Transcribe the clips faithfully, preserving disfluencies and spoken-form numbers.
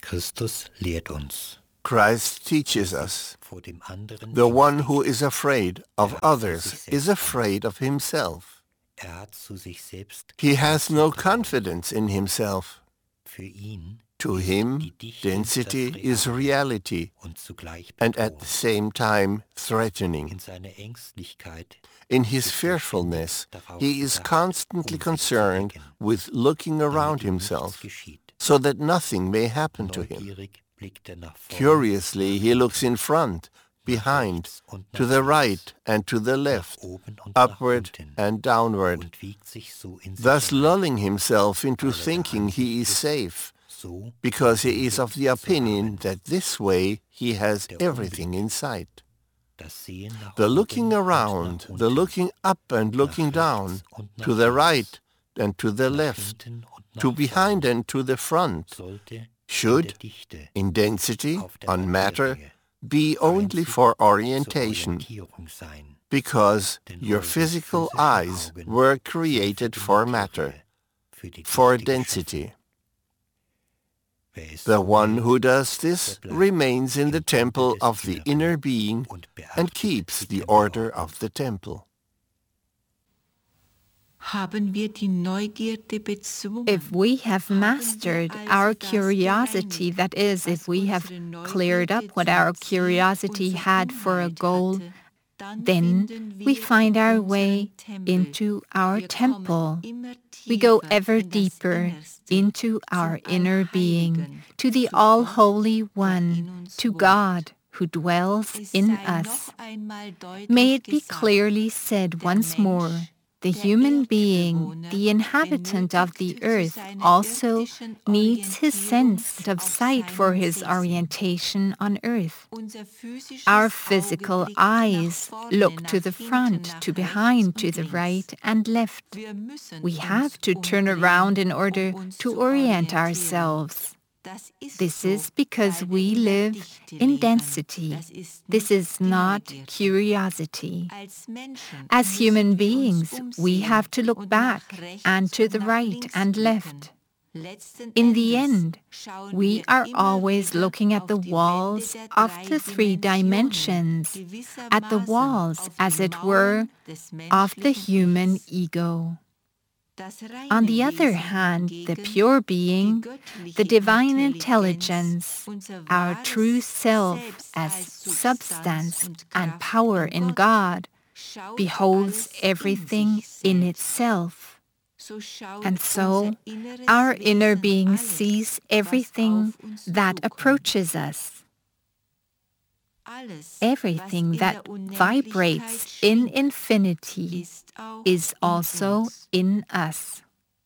Christus lehrt uns. Christ teaches us. The one who is afraid of others is afraid of himself. He has no confidence in himself. To him, density is reality and at the same time threatening. In his fearfulness, he is constantly concerned with looking around himself so that nothing may happen to him. Curiously, he looks in front, behind, to the right and to the left, upward and downward, thus lulling himself into thinking he is safe, because he is of the opinion that this way he has everything in sight. The looking around, the looking up and looking down, to the right and to the left, to behind and to the front, should, in density, on matter, be only for orientation, because your physical eyes were created for matter, for density. The one who does this remains in the temple of the inner being and keeps the order of the temple. If we have mastered our curiosity, that is, if we have cleared up what our curiosity had for a goal, then we find our way into our temple. We go ever deeper into our inner being, to the All-Holy One, to God who dwells in us. May it be clearly said once more, the human being, the inhabitant of the earth, also needs his sense of sight for his orientation on earth. Our physical eyes look to the front, to behind, to the right and left. We have to turn around in order to orient ourselves. This is because we live in density. This is not curiosity. As human beings, we have to look back and to the right and left. In the end, we are always looking at the walls of the three dimensions, at the walls, as it were, of the human ego. On the other hand, the pure being, the divine intelligence, our true self as substance and power in God, beholds everything in itself. And so, our inner being sees everything that approaches us. Everything that vibrates in infinity is also in us.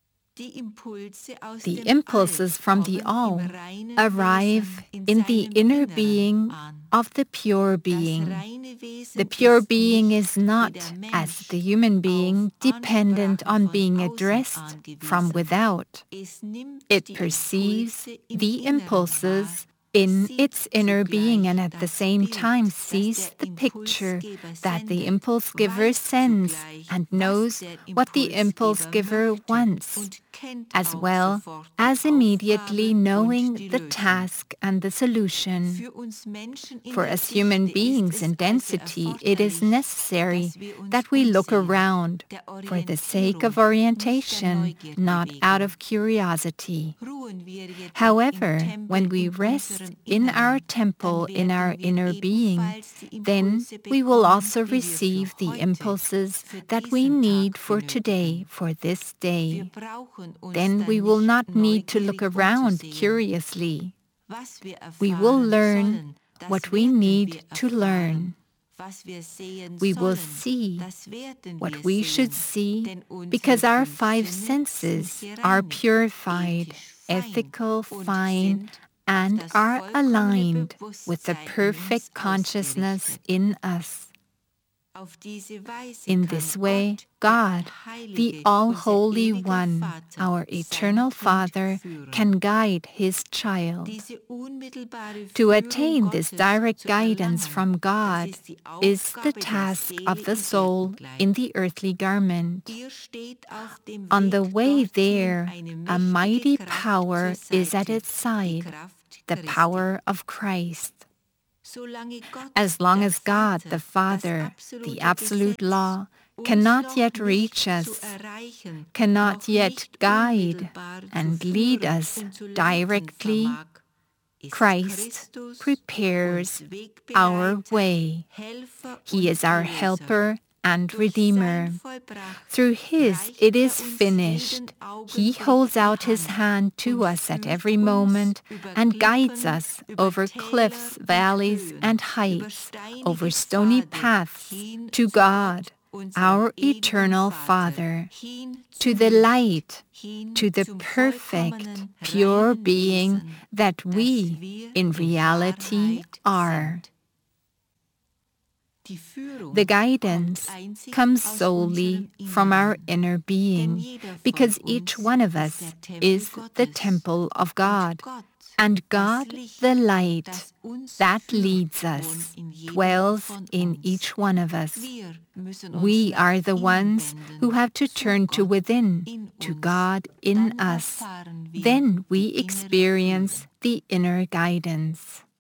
The impulses from the All arrive in the inner being of the pure being. The pure being is not, as the human being, dependent on being addressed from without. It perceives the impulses in its inner being and at the same time sees the picture that the impulse giver sends and knows what the impulse giver wants, as well as immediately knowing the task and the solution. For as human beings in density, it is necessary that we look around for the sake of orientation, not out of curiosity. However, when we rest in our temple, in our inner being, then we will also receive the impulses that we need for today, for this day. Then we will not need to look around curiously. We will learn what we need to learn. We will see what we should see because our five senses are purified, ethical, fine, and are aligned with the perfect consciousness in us. In this way, God, the All-Holy One, our Eternal Father, can guide His child. To attain this direct guidance from God is the task of the soul in the earthly garment. On the way there, a mighty power is at its side, the power of Christ. As long as God, the Father, the absolute law, cannot yet reach us, cannot yet guide and lead us directly, Christ prepares our way. He is our helper and Redeemer. Through His it is finished. He holds out His hand to us at every moment and guides us over cliffs, valleys, and heights, over stony paths, to God, our eternal Father, to the light, to the perfect, pure being that we in reality are. The guidance comes solely from our inner being, because each one of us is the temple of God, and God, the light that leads us, dwells in each one of us. We are the ones who have to turn to within, to God in us. Then we experience the inner guidance.